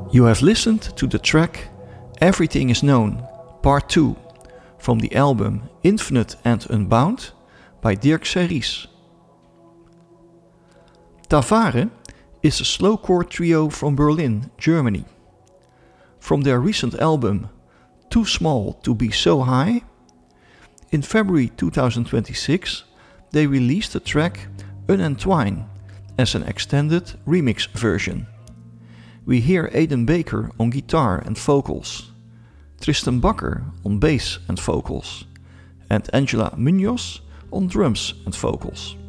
You have listened to the track Everything Is Known, Part 2, from the album Infinite and Unbound by Dirk Serries. Tavare is a slowcore trio from Berlin, Germany. From their recent album Too Small to Be So High, in February 2026 they released the track Unentwine as an extended remix version. We hear Aiden Baker on guitar and vocals, Tristan Bakker on bass and vocals, and Angela Munoz on drums and vocals.